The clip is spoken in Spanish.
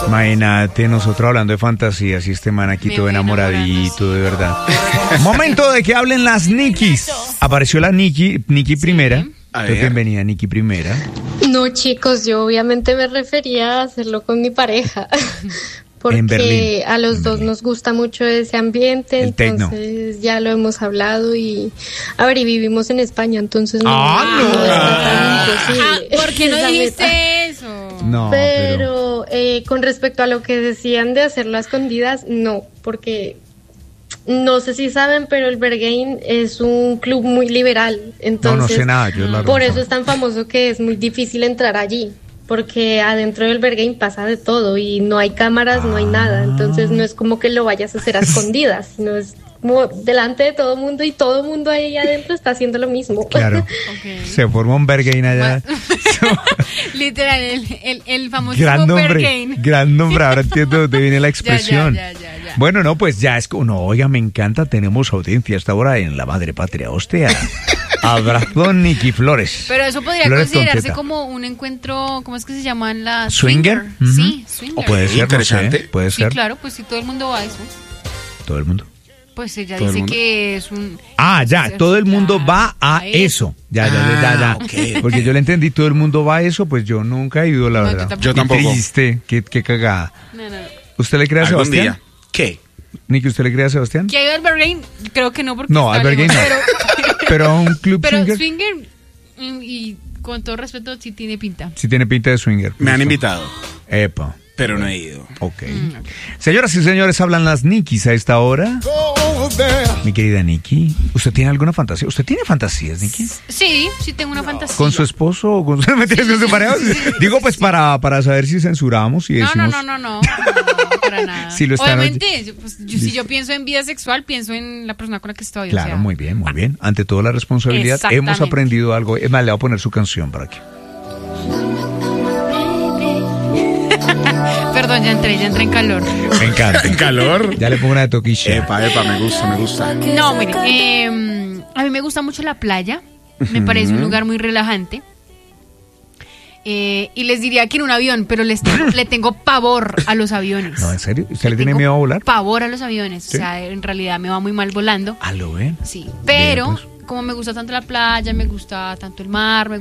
Imagínate, nosotros hablando de fantasías y este man aquí todo enamoradito, de verdad. Momento de que hablen las Nikis. Apareció la Niki primera. Bienvenida, Niki primera. No, chicos, yo obviamente me refería a hacerlo con mi pareja. Porque a los dos nos gusta mucho ese ambiente, entonces ya lo hemos hablado y vivimos en España, entonces no es imposible. ¿Por qué no dijiste eso? No, pero con respecto a lo que decían de hacerlo a escondidas, no, porque no sé si saben, pero el Berghain es un club muy liberal, entonces no sé nada, yo por eso es tan famoso que es muy difícil entrar allí. Porque adentro del Berghain pasa de todo y no hay cámaras, no hay nada. Entonces no es como que lo vayas a hacer a escondidas, sino es como delante de todo el mundo y todo el mundo ahí adentro está haciendo lo mismo. Claro. Se forma un Berghain allá. Literal, el famoso Berghain. Gran nombre, ahora entiendo de dónde viene la expresión. Ya. Bueno, no, pues ya es como, no, oiga, me encanta, tenemos audiencia hasta ahora en la madre patria, hostia. Abrazo, Niki Flores. Pero eso podría considerarse como un encuentro, ¿cómo es que se llaman las? ¿Swinger? Sí, swinger. O puede ser, interesante. No sé, puede ser. Sí, claro, pues si todo el mundo va a eso. ¿Todo el mundo? Pues ella dice que es un... todo el mundo va a eso. Ya. Okay. Porque yo le entendí, todo el mundo va a eso, pues yo nunca he ido, la verdad. Yo tampoco. Triste, qué cagada. No. ¿Usted le cree a Sebastián? Día. ¿Qué? Niki, ¿usted le cree a Sebastián? ¿Que ha ido al Berghain? Creo que no, porque no, al Berghain no. Pero a un club swinger. Pero swinger, y con todo respeto, sí tiene pinta. Sí tiene pinta de swinger. Me han invitado. Epa. Pero no he ido. Ok. Señoras y señores, hablan las Nikis a esta hora. Mi querida Niki, ¿usted tiene alguna fantasía? ¿Usted tiene fantasías, Niki? Sí tengo una fantasía. ¿Con su esposo o con su pareja? Digo, pues para saber si censuramos y decimos... No, para nada. Si lo están Obviamente, si yo pienso en vida sexual, pienso en la persona con la que estoy. Claro, o sea, muy bien. Ante todo la responsabilidad, hemos aprendido algo. Es más, le voy a poner su canción para aquí. Perdón, ya entré en calor. Me encanta. ¿En calor? Ya le pongo una de Toquilla. Epa, me gusta. No, mire, a mí me gusta mucho la playa. Me parece un lugar muy relajante. Y les diría que en un avión, pero le tengo pavor a los aviones. No, ¿en serio? ¿Usted le tiene miedo a volar? Pavor a los aviones. ¿Sí? O sea, en realidad me va muy mal volando. ¿Lo ven? Sí, pero bien, pues. Como me gusta tanto la playa, me gusta tanto el mar, me